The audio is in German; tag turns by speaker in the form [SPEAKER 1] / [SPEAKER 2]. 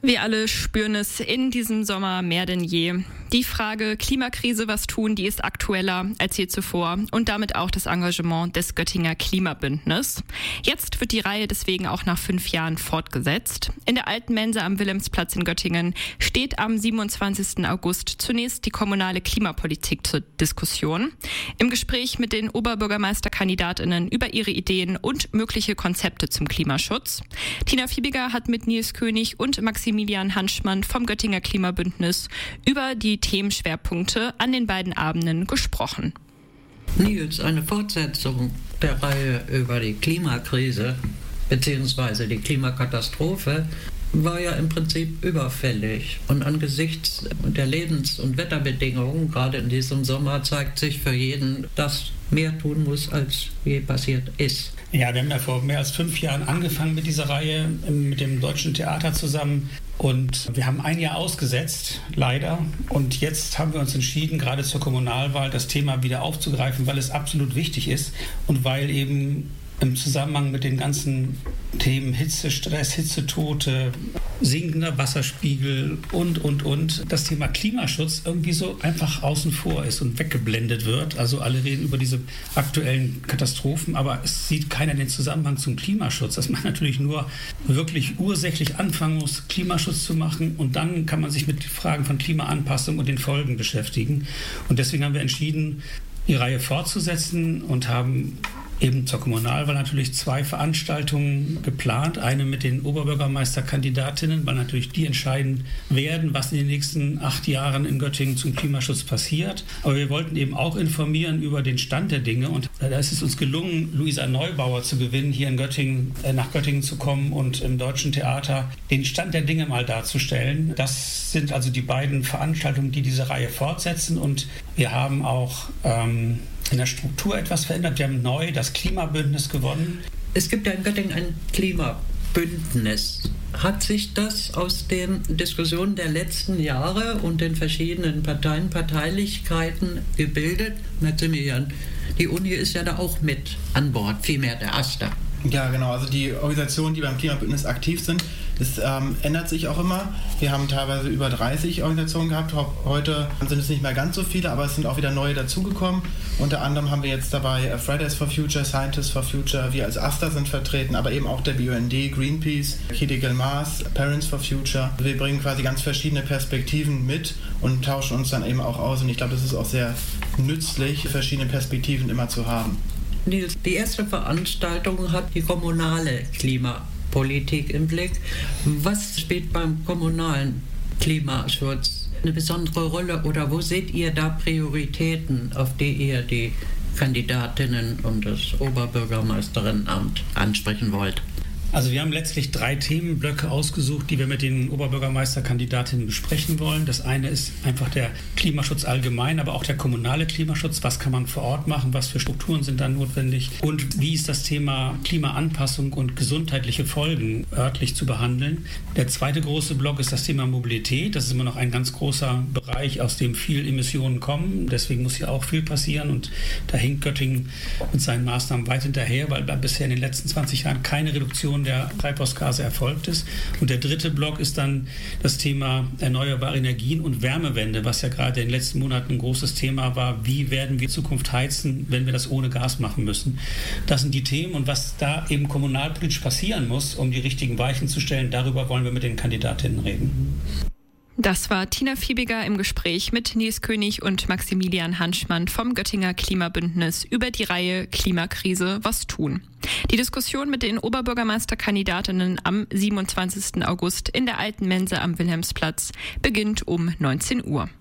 [SPEAKER 1] Wir alle spüren es in diesem Sommer mehr denn je. Die Frage Klimakrise, was tun, die ist aktueller als je zuvor und damit auch das Engagement des Göttinger Klimabündnis. Jetzt wird die Reihe deswegen auch nach 5 Jahren fortgesetzt. In der Alten Mensa am Wilhelmsplatz in Göttingen steht am 27. August zunächst die kommunale Klimapolitik zur Diskussion. Im Gespräch mit den Oberbürgermeisterkandidatinnen über ihre Ideen und mögliche Konzepte zum Klimaschutz. Tina Fiebiger hat mit Nils König und Maximilian Hanschmann vom Göttinger Klimabündnis über die Themenschwerpunkte an den beiden Abenden gesprochen.
[SPEAKER 2] Nils, eine Fortsetzung der Reihe über die Klimakrise bzw. die Klimakatastrophe war ja im Prinzip überfällig. Und angesichts der Lebens- und Wetterbedingungen, gerade in diesem Sommer, zeigt sich für jeden, dass mehr tun muss, als je passiert ist.
[SPEAKER 3] Ja, wir haben ja vor mehr als 5 Jahren angefangen mit dieser Reihe, mit dem Deutschen Theater zusammen. Und wir haben 1 Jahr ausgesetzt, leider. Und jetzt haben wir uns entschieden, gerade zur Kommunalwahl das Thema wieder aufzugreifen, weil es absolut wichtig ist und weil eben im Zusammenhang mit den ganzen Themen Hitzestress, Hitzetote, sinkender Wasserspiegel und das Thema Klimaschutz irgendwie so einfach außen vor ist und weggeblendet wird. Also alle reden über diese aktuellen Katastrophen, aber es sieht keiner den Zusammenhang zum Klimaschutz, dass man natürlich nur wirklich ursächlich anfangen muss, Klimaschutz zu machen und dann kann man sich mit Fragen von Klimaanpassung und den Folgen beschäftigen. Und deswegen haben wir entschieden, die Reihe fortzusetzen und haben eben zur Kommunalwahl natürlich 2 Veranstaltungen geplant. Eine mit den Oberbürgermeisterkandidatinnen, weil natürlich die entscheiden werden, was in den nächsten 8 Jahren in Göttingen zum Klimaschutz passiert. Aber wir wollten eben auch informieren über den Stand der Dinge. Und da ist es uns gelungen, Luisa Neubauer zu gewinnen, hier in Göttingen, nach Göttingen zu kommen und im Deutschen Theater den Stand der Dinge mal darzustellen. Das sind also die beiden Veranstaltungen, die diese Reihe fortsetzen. Und wir haben auch in der Struktur etwas verändert. Wir haben neu das Klimabündnis gewonnen.
[SPEAKER 2] Es gibt ja in Göttingen ein Klimabündnis. Hat sich das aus den Diskussionen der letzten Jahre und den verschiedenen Parteilichkeiten gebildet? Maximilian, die Uni ist ja da auch mit an Bord, vielmehr der AStA.
[SPEAKER 4] Ja, genau. Also die Organisationen, die beim Klimabündnis aktiv sind, das ändert sich auch immer. Wir haben teilweise über 30 Organisationen gehabt. Heute sind es nicht mehr ganz so viele, aber es sind auch wieder neue dazugekommen. Unter anderem haben wir jetzt dabei Fridays for Future, Scientists for Future, wir als AStA sind vertreten, aber eben auch der BUND, Greenpeace, Critical Mass, Parents for Future. Wir bringen quasi ganz verschiedene Perspektiven mit und tauschen uns dann eben auch aus. Und ich glaube, das ist auch sehr nützlich, verschiedene Perspektiven immer zu haben.
[SPEAKER 2] Nils, die erste Veranstaltung hat die kommunale Klimapolitik im Blick. Was spielt beim kommunalen Klimaschutz eine besondere Rolle oder wo seht ihr da Prioritäten, auf die ihr die Kandidatinnen und das Oberbürgermeisterinnenamt ansprechen wollt?
[SPEAKER 3] Also wir haben letztlich 3 Themenblöcke ausgesucht, die wir mit den Oberbürgermeisterkandidatinnen besprechen wollen. Das eine ist einfach der Klimaschutz allgemein, aber auch der kommunale Klimaschutz. Was kann man vor Ort machen? Was für Strukturen sind da notwendig? Und wie ist das Thema Klimaanpassung und gesundheitliche Folgen örtlich zu behandeln? Der zweite große Block ist das Thema Mobilität. Das ist immer noch ein ganz großer Bereich, aus dem viel Emissionen kommen. Deswegen muss hier auch viel passieren. Und da hinkt Göttingen mit seinen Maßnahmen weit hinterher, weil bisher in den letzten 20 Jahren keine Reduktion der Treibhausgase erfolgt ist. Und der dritte Block ist dann das Thema erneuerbare Energien und Wärmewende, was ja gerade in den letzten Monaten ein großes Thema war. Wie werden wir in Zukunft heizen, wenn wir das ohne Gas machen müssen? Das sind die Themen und was da eben kommunalpolitisch passieren muss, um die richtigen Weichen zu stellen, darüber wollen wir mit den Kandidatinnen reden.
[SPEAKER 1] Das war Tina Fiebiger im Gespräch mit Nils König und Maximilian Hanschmann vom Göttinger Klimabündnis über die Reihe Klimakrise, was tun? Die Diskussion mit den Oberbürgermeisterkandidatinnen am 27. August in der Alten Mensa am Wilhelmsplatz beginnt um 19 Uhr.